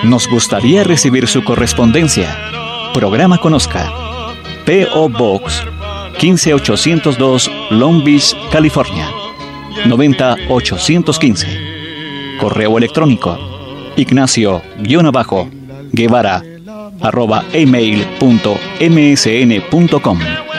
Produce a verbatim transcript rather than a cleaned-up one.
Nos gustaría recibir su correspondencia. Programa Conozca. P O Box quince mil ochocientos dos, Long Beach, California noventa mil ochocientos quince. Correo electrónico ignacio-guevara arroba email punto msn punto com.